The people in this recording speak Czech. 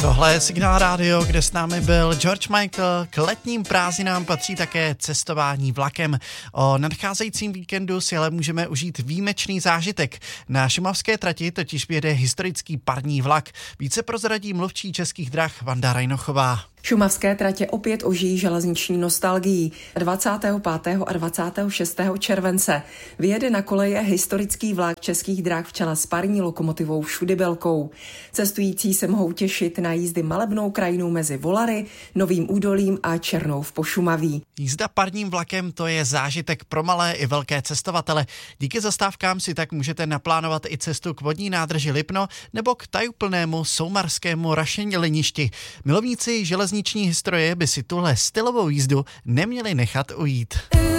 Tohle je Signál rádio, kde s námi byl George Michael. K letním prázdninám patří také cestování vlakem. O nadcházejícím víkendu si ale můžeme užít výjimečný zážitek. Na šumavské trati totiž jede historický parní vlak. Více prozradí mluvčí Českých drah Vanda Rajnochová. Šumavské tratě opět ožijí železniční nostalgií. 25. a 26. července vyjede na koleje historický vlak Českých drah v čele s parní lokomotivou Všudybelkou. Cestující se mohou těšit na jízdy malebnou krajinou mezi Volary, Novým Údolím a Černou v Pošumaví. Jízda parním vlakem, to je zážitek pro malé i velké cestovatele. Díky zastávkám si tak můžete naplánovat i cestu k vodní nádrži Lipno nebo k tajuplnému soumarskému rašeliništi. Milovníci železniční historie by si tuhle stylovou jízdu neměli nechat ujít.